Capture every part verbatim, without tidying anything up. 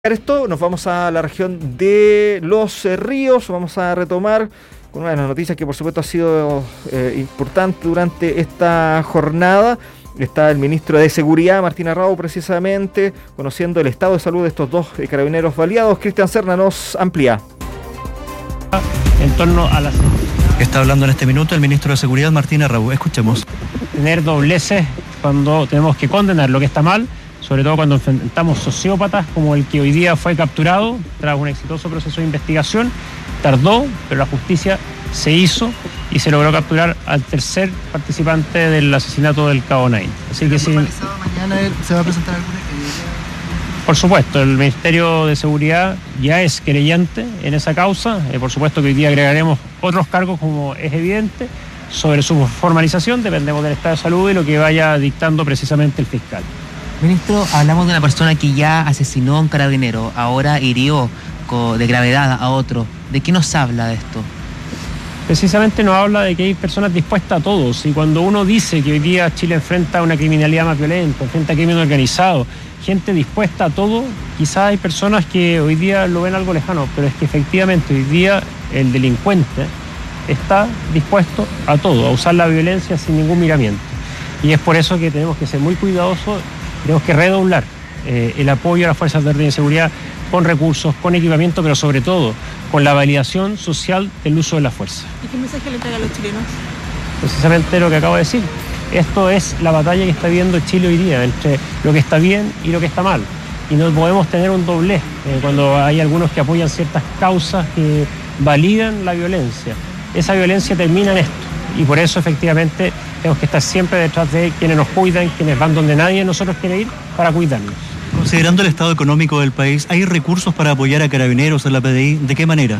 Esto, nos vamos a la región de Los Ríos, vamos a retomar con una de las noticias que por supuesto ha sido eh, importante durante esta jornada. Está el ministro de Seguridad, Martín Arrau, precisamente, conociendo el estado de salud de estos dos eh, carabineros baleados. Cristian Serna nos amplía. En torno a las... Está hablando en este minuto el ministro de Seguridad, Martín Arrau. Escuchemos. Tener dobleces cuando tenemos que condenar lo que está mal, sobre todo cuando enfrentamos sociópatas como el que hoy día fue capturado tras un exitoso proceso de investigación. Tardó, pero la justicia se hizo y se logró capturar al tercer participante del asesinato del Cabo Nine. Así que sí. ¿Mañana se va a presentar alguna querella? Por supuesto, el Ministerio de Seguridad ya es querellante en esa causa. Eh, por supuesto que hoy día agregaremos otros cargos, como es evidente. Sobre su formalización dependemos del estado de salud y lo que vaya dictando precisamente el fiscal. Ministro, hablamos de una persona que ya asesinó a un carabinero, ahora hirió de gravedad a otro. ¿De qué nos habla de esto? Precisamente nos habla de que hay personas dispuestas a todos, y cuando uno dice que hoy día Chile enfrenta una criminalidad más violenta, enfrenta crimen organizado, gente dispuesta a todo, quizás hay personas que hoy día lo ven algo lejano, pero es que efectivamente hoy día el delincuente está dispuesto a todo, a usar la violencia sin ningún miramiento. Y es por eso que tenemos que ser muy cuidadosos, tenemos que redoblar eh, el apoyo a las fuerzas de orden y seguridad con recursos, con equipamiento, pero sobre todo con la validación social del uso de la fuerza. ¿Y qué mensaje le entrega a los chilenos? Precisamente lo que acabo de decir. Esto es la batalla que está viviendo Chile hoy día, entre lo que está bien y lo que está mal. Y no podemos tener un doblez eh, cuando hay algunos que apoyan ciertas causas que validan la violencia. Esa violencia termina en esto. Y por eso efectivamente tenemos que estar siempre detrás de quienes nos cuidan, quienes van donde nadie de nosotros quiere ir para cuidarnos. Considerando el estado económico del país, ¿hay recursos para apoyar a carabineros, a la P D I? ¿De qué manera?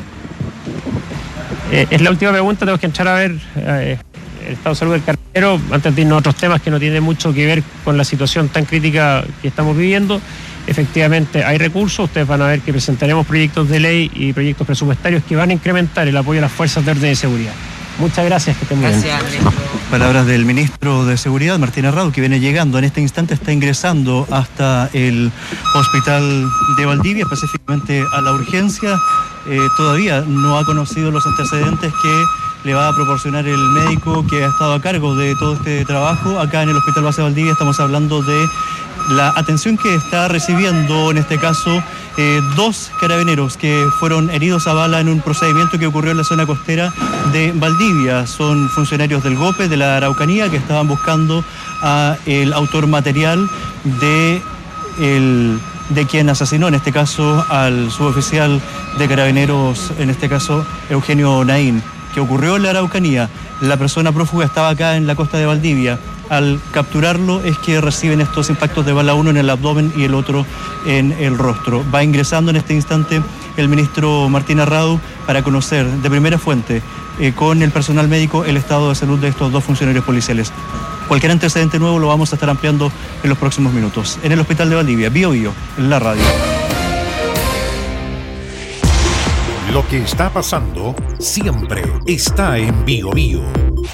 Eh, es la última pregunta, tenemos que entrar a ver eh, el estado de salud del carabinero antes de irnos a otros temas que no tienen mucho que ver con la situación tan crítica que estamos viviendo. Efectivamente hay recursos, ustedes van a ver que presentaremos proyectos de ley y proyectos presupuestarios que van a incrementar el apoyo a las fuerzas de orden y seguridad. Muchas gracias, que estén muy bien. Palabras del ministro de Seguridad, Martín Arrau, que viene llegando. En este instante está ingresando hasta el hospital de Valdivia, específicamente a la urgencia. Eh, todavía no ha conocido los antecedentes que le va a proporcionar el médico que ha estado a cargo de todo este trabajo. Acá en el Hospital Base Valdivia estamos hablando de la atención que está recibiendo, en este caso, eh, dos carabineros que fueron heridos a bala en un procedimiento que ocurrió en la zona costera de Valdivia. Son funcionarios del GOPE, de la Araucanía, que estaban buscando a el autor material de, el, de quien asesinó, en este caso, al suboficial de carabineros, en este caso, Eugenio Naín, que ocurrió en la Araucanía. La persona prófuga estaba acá en la costa de Valdivia. Al capturarlo es que reciben estos impactos de bala, uno en el abdomen y el otro en el rostro. Va ingresando en este instante el ministro Martín Arrau para conocer de primera fuente eh, con el personal médico el estado de salud de estos dos funcionarios policiales. Cualquier antecedente nuevo lo vamos a estar ampliando en los próximos minutos. En el Hospital de Valdivia, Bio Bio, la radio. Lo que está pasando siempre está en Bio Bio.